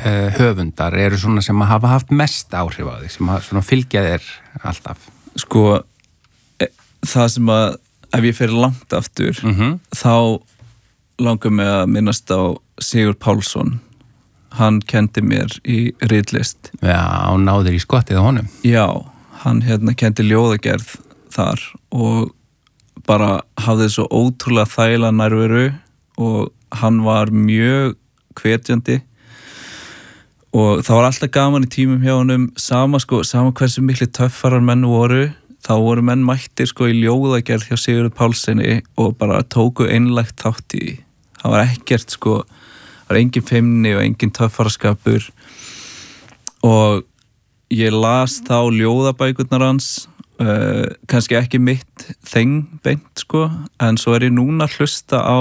höfundar eru svona sem hafa haft mest áhrif á þig, sem svona fylgja þér alltaf? Sko, það sem að ef ég fer langt aftur þá langar mig að minnast á Sigurð Pálsson. Hann kendi mér í ritlist. Já, náður í skottið á honum. Já, hann kendi ljóðagerð þar og bara hafði svo ótrúlega þægilega nærveru og hann var mjög hvetjandi og það var alltaf gaman í tímum hjá honum sama hversu miklu töffarar menn voru, þá voru menn mættir í ljóðagerð hjá Sigurði Pálssyni og bara tóku einlægt þátt í. Það var ekkert það var engin feimni og engin töffaraskapur og ég las þá ljóðabækurnar hans, kannski ekki mitt þeng beint en svo ég núna að hlusta á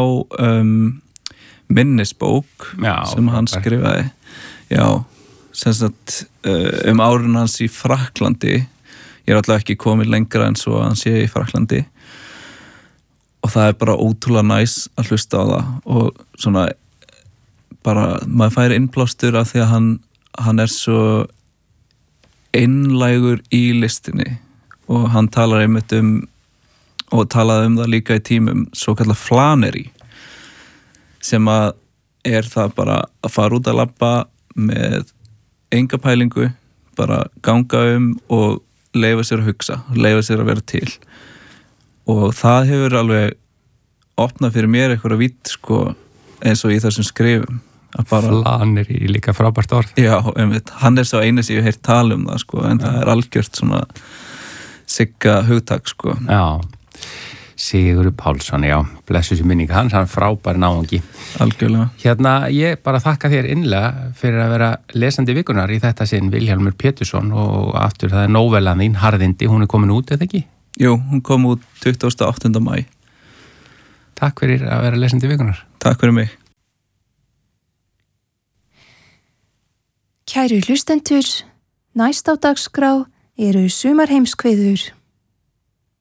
minnisbók sem hann skrifaði. Já, sem sagt árin hans í Frakklandi. Ég alltaf ekki komið lengra en svo að hann sé í Frakklandi og það bara ótrúlega næs að hlusta á það og svona bara, maður fær innblástur af því að hann svo einlægur í listinni og hann talar einmitt og talaði það líka í tímum svo kallað flaneri sem að það bara að fara út að labba með enga pælingu, bara ganga og leyfa sér að hugsa, leyfa sér að vera til og það hefur alveg opnað fyrir mér eitthvað vítt eins og í þessum skrifum. Flaneri er líka frábært orð. Já, hann svo einu sem ég hef heyrt tala það en það algjört svona sigga hugtak Já, Sigurður Pálsson, já, blessu sér minning hann frábær náungi. Algjörlega. Ég bara þakka þér innlega fyrir að vera lesandi vikunar í þetta sinn Vilhjálmur Pétursson og aftur það nóvelan þín Harðindi, hún komin út eða ekki? Jú, hún kom út 28. maí. Takk fyrir að vera lesandi vikunar. Takk fyrir mig. Kæru hlustendur, næst á dagskrá eru sumarheimskveður.